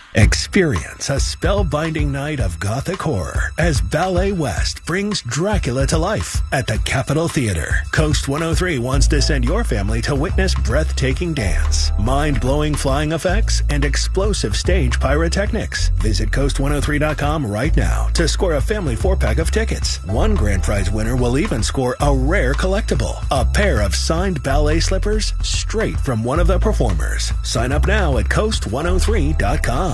Experience a spellbinding night of gothic horror as Ballet West brings Dracula to life at the Capitol Theater. Coast 103 wants to send your family to witness breathtaking dance, mind-blowing flying effects, and explosive stage pyrotechnics. Visit coast103.com right now to score a family 4-pack of tickets. One grand prize winner will even score a rare collectible, a pair of signed ballet slippers straight from one of the performers. Sign up now at coast103.com.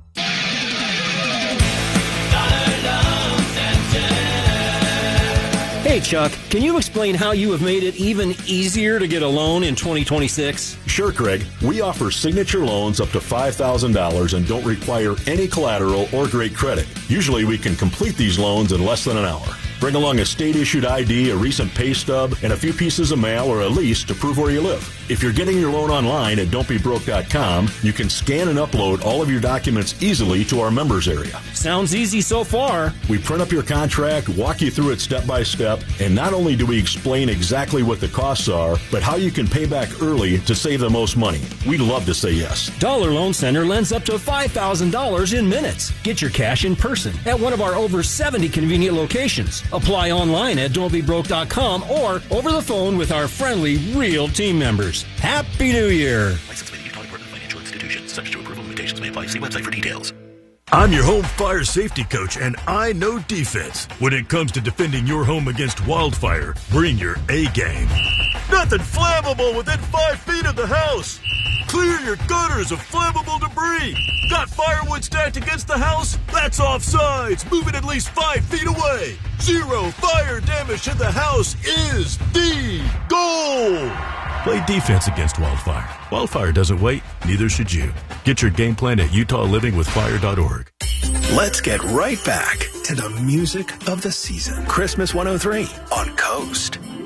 Hey Chuck, can you explain how you have made it even easier to get a loan in 2026? Sure, Craig. We offer signature loans up to $5,000 and don't require any collateral or great credit. Usually we can complete these loans in less than an hour. Bring along a state-issued ID, a recent pay stub, and a few pieces of mail or a lease to prove where you live. If you're getting your loan online at don'tbebroke.com, you can scan and upload all of your documents easily to our members area. Sounds easy so far. We print up your contract, walk you through it step by step, and not only do we explain exactly what the costs are, but how you can pay back early to save the most money. We'd love to say yes. Dollar Loan Center lends up to $5,000 in minutes. Get your cash in person at one of our over 70 convenient locations. Apply online at don'tbebroke.com or over the phone with our friendly, real team members. Happy New Year! License with the Utah Department of Financial Institutions. Subject to approval, limitations may apply. See website for details. I'm your home fire safety coach, and I know defense. When it comes to defending your home against wildfire, bring your A game. Nothing flammable within 5 feet of the house. Clear your gutters of flammable debris. Got firewood stacked against the house? That's offsides. Move it at least 5 feet away. Zero fire damage to the house is the goal. Play defense against wildfire. Wildfire doesn't wait, neither should you. Get your game plan at UtahLivingWithFire.org. Let's get right back to the music of the season. Christmas 103 on Coast.